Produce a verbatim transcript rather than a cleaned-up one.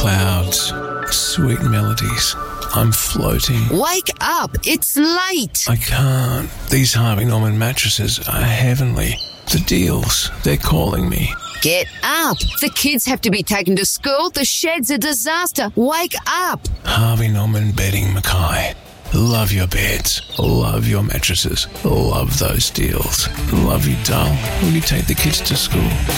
Clouds, sweet melodies. I'm floating. Wake up, it's late. I can't. These Harvey Norman mattresses are heavenly. The deals, they're calling me. Get up. The kids have to be taken to school. The shed's a disaster. Wake up. Harvey Norman Bedding Mackay. Love your beds. Love your mattresses. Love those deals. Love you, doll. Will you take the kids to school?